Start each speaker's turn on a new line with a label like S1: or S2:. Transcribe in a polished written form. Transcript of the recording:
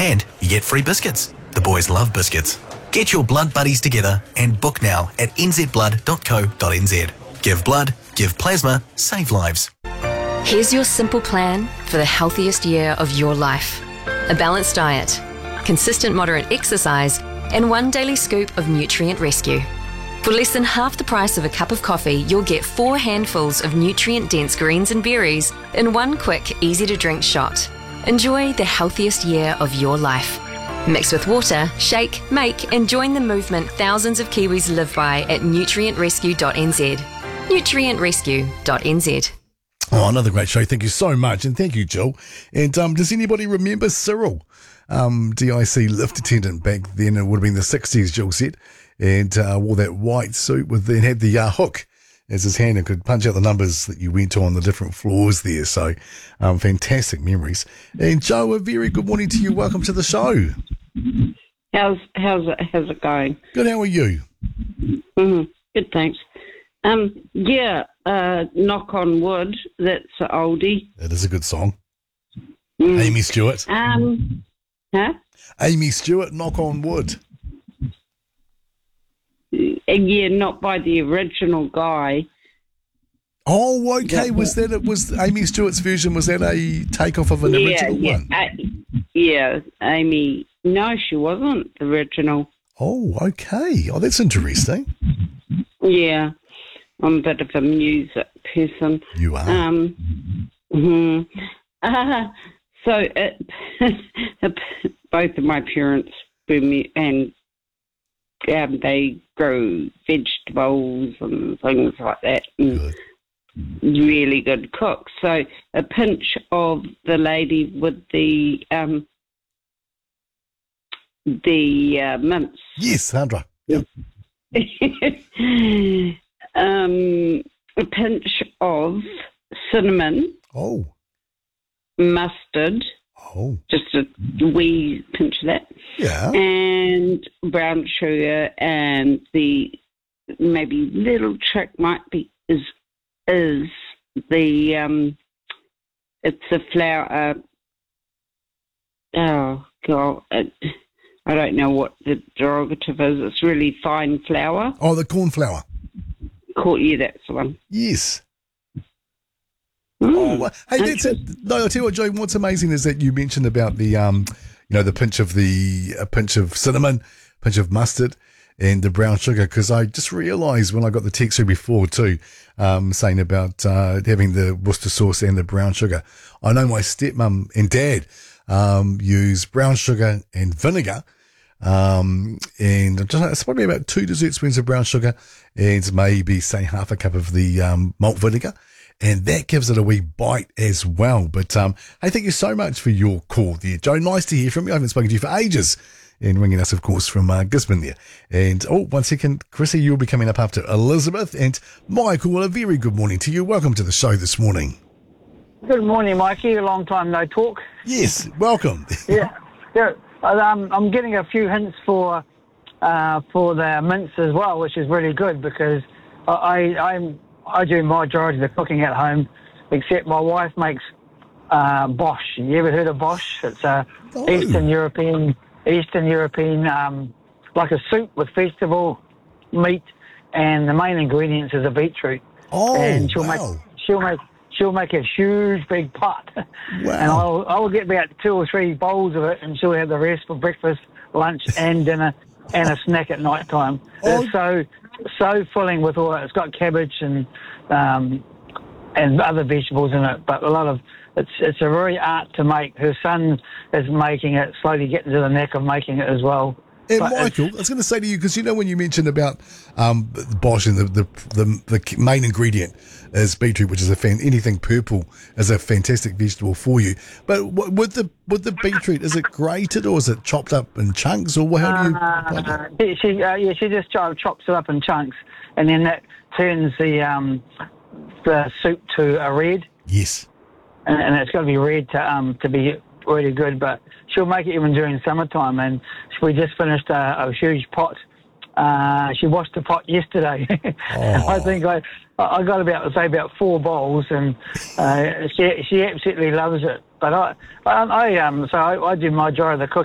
S1: And you get free biscuits. The boys love biscuits. Get your blood buddies together and book now at nzblood.co.nz. Give blood, give plasma, save lives.
S2: Here's your simple plan for the healthiest year of your life. A balanced diet, consistent moderate exercise, and one daily scoop of Nutrient Rescue. For less than half the price of a cup of coffee, you'll get 4 handfuls of nutrient-dense greens and berries in one quick, easy-to-drink shot. Enjoy the healthiest year of your life. Mix with water, shake, make, and join the movement thousands of Kiwis live by at nutrientrescue.nz. nutrientrescue.nz.
S3: Oh, another great show. Thank you so much. And thank you, Jill. And does anybody remember Cyril? DIC lift attendant back then. It would have been the 60s, Jill said. And wore that white suit with then had the hook as his hand and could punch out the numbers that you went on the different floors there. So fantastic memories. And Joe, a very good morning to you. Welcome to the show.
S4: How's it going?
S3: Good. How are you?
S4: Good, thanks. Knock on Wood. That's an oldie.
S3: That is a good song. Amy Stewart. Amy Stewart, Knock on Wood.
S4: Yeah, not by the original guy.
S3: Oh, okay. Was Amy Stewart's version? Was that a takeoff of an original one?
S4: Amy. No, she wasn't the original.
S3: Oh, okay. Oh, that's interesting.
S4: Yeah, I'm a bit of a music person.
S3: You are.
S4: So both of my parents were and they grow vegetables and things like that.
S3: Good.
S4: Really good cooks. So a pinch of the lady with the mince.
S3: Yes, Sandra. Yep.
S4: A pinch of cinnamon.
S3: Oh.
S4: Mustard.
S3: Oh.
S4: Just a wee pinch of that.
S3: Yeah.
S4: And brown sugar, and the maybe little trick might be is the it's a flour. Oh God, I don't know what the derogative is. It's really fine flour.
S3: Oh, the corn flour.
S4: Yeah, that's the one.
S3: Yes. Oh, well, hey, that's it. No, I'll tell you what, Joe. What's amazing is that you mentioned about the the pinch of cinnamon, pinch of mustard, and the brown sugar. Because I just realised when I got the text through before too, saying about having the Worcester sauce and the brown sugar. I know my stepmum and dad use brown sugar and vinegar. And it's probably about 2 dessert spoons of brown sugar and maybe say half a cup of the malt vinegar. And that gives it a wee bite as well. But hey, thank you so much for your call there, Joe. Nice to hear from you. I haven't spoken to you for ages. And ringing us, of course, from Gisborne there. And, 1 second, Chrissy, you'll be coming up after Elizabeth. And Michael, a very good morning to you. Welcome to the show this morning.
S5: Good morning, Mikey. A long time no talk.
S3: Yes, welcome.
S5: Yeah. I'm getting a few hints for the mince as well, which is really good because I do my majority of the cooking at home, except my wife makes bosh. You ever heard of bosh? It's Eastern European, like a soup with vegetable meat, and the main ingredients is a beetroot.
S3: Oh,
S5: and
S3: wow.
S5: She'll make a huge big pot.
S3: Wow.
S5: And I'll get about 2 or 3 bowls of it, and she'll have the rest for breakfast, lunch, and dinner, and a snack at night time.
S3: Oh.
S5: It's so filling with all that. It's got cabbage and other vegetables in it, but it's a very art to make. Her son is making it, slowly getting to the knack of making it as well.
S3: And Michael, I was going to say to you, because when you mentioned about bosh and the main ingredient is beetroot, which is anything purple is a fantastic vegetable for you. But with the beetroot, is it grated or is it chopped up in chunks, or how do you?
S5: She just chops it up in chunks, and then that turns the soup to a red. Yes. And it's got to be red to be really good, but she'll make it even during summertime. And we just finished a huge pot. She washed the pot yesterday.
S3: Oh.
S5: I think I got about 4 bowls, and she absolutely loves it. But I do my majority of the cooking